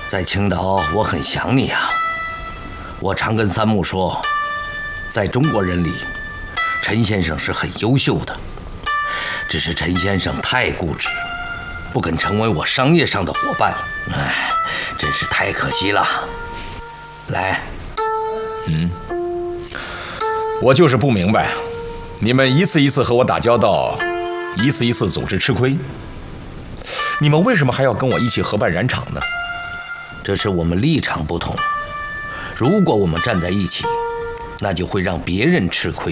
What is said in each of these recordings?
在青岛，我很想你啊。我常跟三木说，在中国人里，陈先生是很优秀的，只是陈先生太固执，不肯成为我商业上的伙伴。哎，真是太可惜了。来， 我就是不明白，你们一次一次和我打交道，一次一次组织吃亏，你们为什么还要跟我一起合办染厂呢？ 这是我们立场不同。如果我们站在一起，那就会让别人吃亏。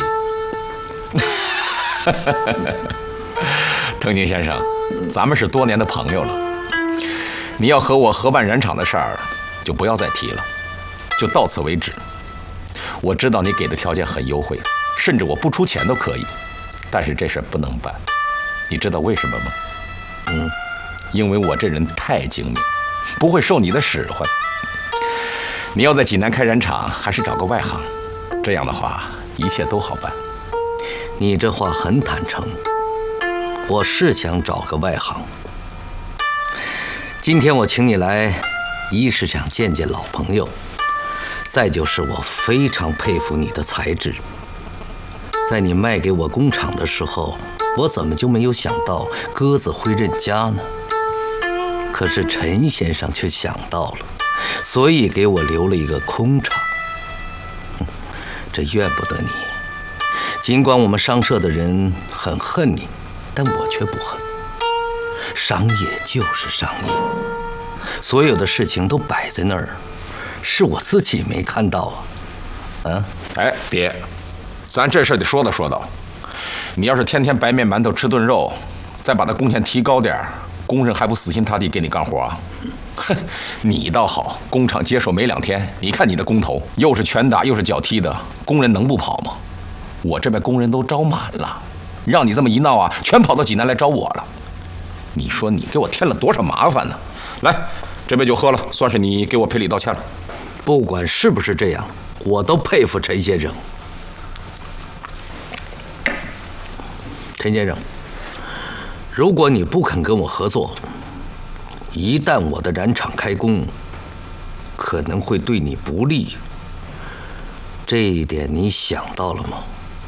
藤井先生，咱们是多年的朋友了，你要和我合办染厂的事儿，就不要再提了，就到此为止。我知道你给的条件很优惠，甚至我不出钱都可以，但是这事儿不能办。你知道为什么吗？因为我这人太精明，不会受你的使唤。你要在济南开染厂，还是找个外行，这样的话一切都好办。 你这话很坦诚，我是想找个外行。今天我请你来，一是想见见老朋友，再就是我非常佩服你的才智。在你卖给我工厂的时候，我怎么就没有想到鸽子会认家呢？可是陈先生却想到了，所以给我留了一个空场。这怨不得你。尽管我们商社的人很恨你，但我却不恨。商业就是商业，所有的事情都摆在那儿，是我自己没看到啊。 哎，别，咱这事儿得说道说道。你要是天天白面馒头吃顿肉，再把那工钱提高点，工人还不死心塌地给你干活啊？哼，你倒好，工厂接手没2天，你看你的工头，又是拳打又是脚踢的，工人能不跑吗？我这边工人都招满了，让你这么一闹啊，全跑到济南来找我了。你说你给我添了多少麻烦呢？来，这杯酒喝了，算是你给我赔礼道歉了。 不管是不是这样，我都佩服陈先生。陈先生，如果你不肯跟我合作，一旦我的染厂开工，可能会对你不利。这一点你想到了吗？